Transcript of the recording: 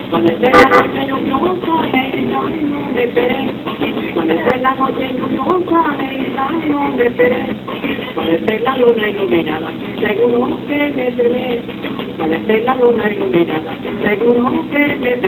Cuando esté la noche lluviosa y ya no me esperé. Cuando esté la noche lluviosa y ya no me esperé. Cuando esté la luna iluminada, seguro que me veré. Cuando esté la luna iluminada, seguro que me veré.